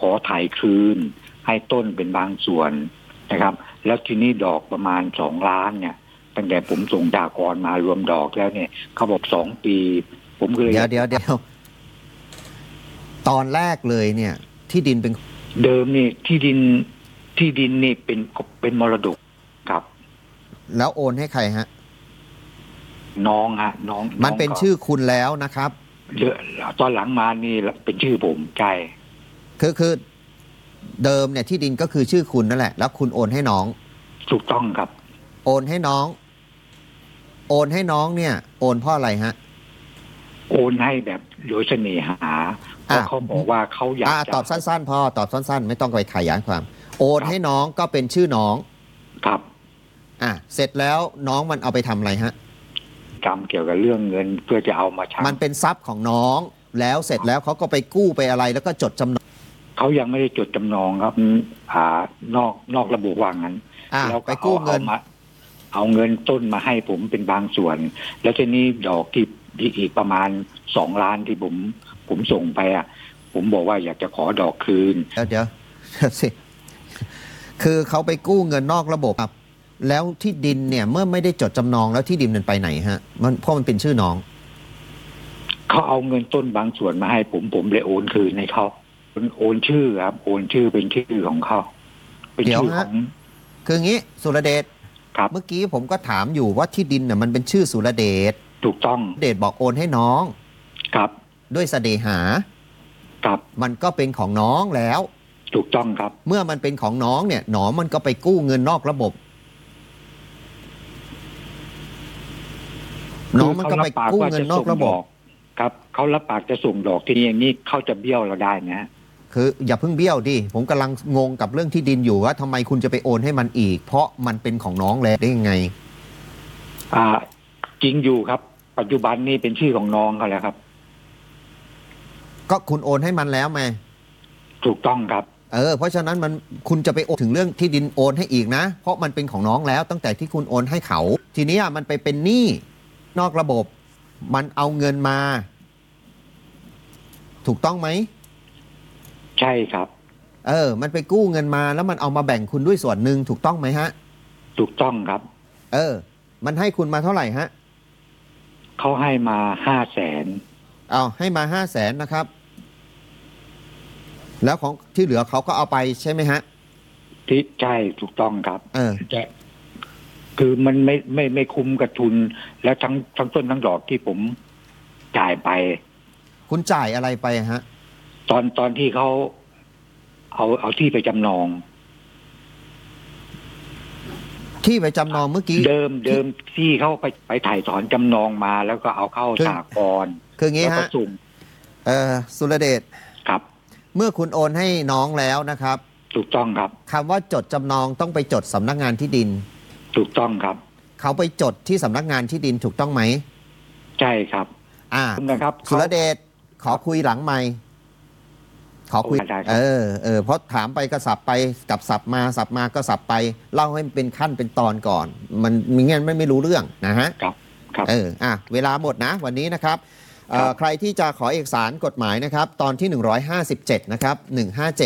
อถ่ายคืนให้ต้นเป็นบางส่วนนะครับแล้วทีนี้ดอกประมาณ2 ล้านเนี่ยตั้งแต่ผมส่งดากรมารวมดอกแล้วเนี่ยเขาบอก2 ปีผมก็เลยเดี๋ยวตอนแรกเลยเนี่ยที่ดินเป็นเดิมนี่ที่ดินนี่เป็นมรดกครับแล้วโอนให้ใครฮะน้องมันเป็นชื่อคุณแล้วนะครับตอนหลังมานี่เป็นชื่อผมใช่คือเดิมเนี่ยที่ดินก็คือชื่อคุณนั่นแหละแล้วคุณโอนให้น้องถูกต้องครับโอนให้น้องเนี่ยโอนเพราะอะไรฮะโอนให้แบบโดยเสน่หาเพราะเขาบอกว่าเขาอยากตอบสั้นๆพอตอบสั้นๆไม่ต้องไปขยายความโอนให้น้องก็เป็นชื่อน้องครับเสร็จแล้วน้องมันเอาไปทำอะไรฮะกรรมเกี่ยวกับเรื่องเงินเพื่อจะเอามาใช้มันเป็นทรัพย์ของน้องแล้วเสร็จแล้วเขาก็ไปกู้ไปอะไรแล้วก็จดจำนองเขายังไม่ได้จดจำนองครับนอกระบบว่างั้นแล้วไปกู้เงินเอาเงินต้นมาให้ผมเป็นบางส่วนแล้วทีนี้ดอกที่อีกประมาณ2 ล้านที่ผมส่งไปผมบอกว่าอยากจะขอดอกคืนเดี๋ยวสิคือเขาไปกู้เงินนอกระบบแล้วที่ดินเนี่ยเมื่อไม่ได้จดจำนองแล้วที่ดินมันไปไหนฮะเพราะมันเป็นชื่อน้องเขาเอาเงินต้นบางส่วนมาให้ผมเลยโอนคืนให้เขาโอนชื่อครับโอนชื่อเป็นชื่อของเขาเป็นชื่อของคืองี้สุรเดชเมื่อกี้ผมก็ถามอยู่ว่าที่ดินเนี่ยมันเป็นชื่อสุรเดชถูกต้องเดชบอกโอนให้น้องครับด้วยเสน่หาครับมันก็เป็นของน้องแล้วถูกต้องครับเมื่อมันเป็นของน้องเนี่ยน้องมันก็ไปกู้เงินนอกระบบน้องมันก็ไปกู้เงินนอกระบบครับเขารับปากจะส่งดอกที่นี่อย่างนี้เขาจะเบี้ยวเราได้นะคืออย่าเพิ่งเบี้ยวดิผมกำลังงงกับเรื่องที่ดินอยู่ว่าทำไมคุณจะไปโอนให้มันอีกเพราะมันเป็นของน้องแล้วได้ยังไงจริงอยู่ครับปัจจุบันนี่เป็นชื่อของน้องเขาแล้วครับก็คุณโอนให้มันแล้วไหมถูกต้องครับเพราะฉะนั้นคุณจะไปโอนถึงเรื่องที่ดินโอนให้อีกนะเพราะมันเป็นของน้องแล้วตั้งแต่ที่คุณโอนให้เขาทีนี้มันไปเป็นหนี้นอกระบบมันเอาเงินมาถูกต้องไหมใช่ครับมันไปกู้เงินมาแล้วมันเอามาแบ่งคุณด้วยส่วนหนึ่งถูกต้องไหมฮะถูกต้องครับมันให้คุณมาเท่าไหร่ฮะเขาให้มา500,000 ให้มา500,000นะครับแล้วของที่เหลือเขาก็เอาไปใช่ไหมฮะที่ใช่ถูกต้องครับแต่คือมันไม่คุ้มกับทุนแล้วทั้งต้นทั้งดอกที่ผมจ่ายไปคุณจ่ายอะไรไปฮะตอนที่เขาเอาที่ไปจำนองที่ไปจำนองเมื่อกี้เดิมที่เขาไปถ่ายถอนจำนองมาแล้วก็เอาเข้าสหกรณ์คืองี้ฮะสุรเดชครับเมื่อคุณโอนให้น้องแล้วนะครับถูกต้องครับคำว่าจดจำนองต้องไปจดสำนักงานที่ดินถูกต้องครับเขาไปจดที่สำนักงานที่ดินถูกต้องไหมใช่ครับนะครับสุรเดชขอคุยหลังไมค์ขอคุยเพราะถามไปก็สับไปกับสับมาก็สับไปเล่าให้เป็นขั้นเป็นตอนก่อนมันมีงั้นไม่รู้เรื่องนะฮะครับเวลาหมดนะวันนี้นะครับใครที่จะขอเอกสารกฎหมายนะครับตอนที่157นะครับ157